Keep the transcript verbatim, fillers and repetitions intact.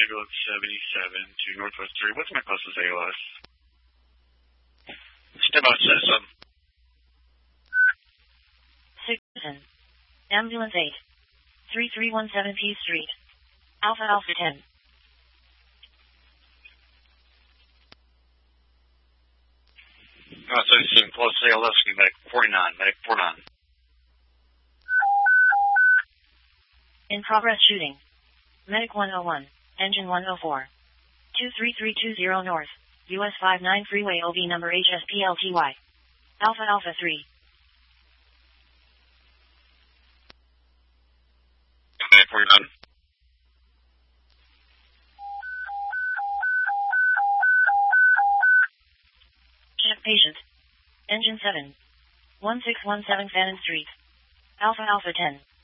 ambulance seventy-seven to Northwest three. What's my closest A L S? Step out, Citizen. Citizen. Ambulance eight. three three one seven P Street. Alpha Alpha ten. Oh, so you seem close to A L S, medic forty-nine, medic forty-nine. In progress shooting. Medic one oh one, engine one oh four. two three three two zero North, U S fifty-nine Freeway O B number H S P L T Y. Alpha Alpha three. Medic forty-nine. Check patient. Engine seven. one six one seven Fannin Street. Alpha Alpha ten.